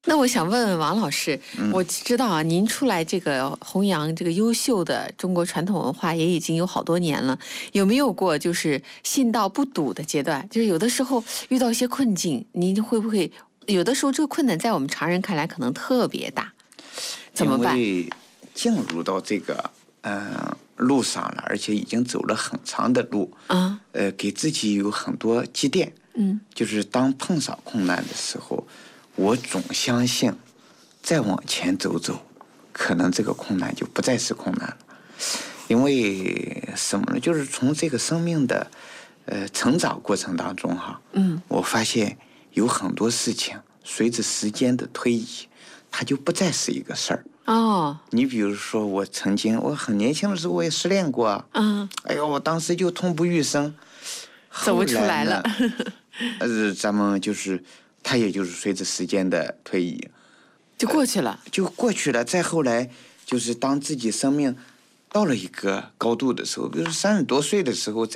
那我想问问王老师，我知道啊，您出来这个弘扬这个优秀的中国传统文化也已经有好多年了，有没有过就是信道不笃的阶段？就是有的时候遇到一些困境，您会不会有的时候这个困难在我们常人看来可能特别大，怎么办？ 因为进入到这个路上了，而且已经走了很长的路啊， 给自己有很多积淀。就是当碰上困难的时候，我总相信再往前走走，可能这个困难就不再是困难了。因为什么呢？就是从这个生命的成长过程当中哈，我发现有很多事情随着时间的推移，它就不再是一个事儿。 哦， 你比如说，我很年轻的时候我也失恋过，哎呦，我当时就痛不欲生， 走不出来了。 咱们就是它也就是随着时间的推移就过去了， 就过去了。再后来就是当自己生命到了一个高度的时候，比如说30多岁的时候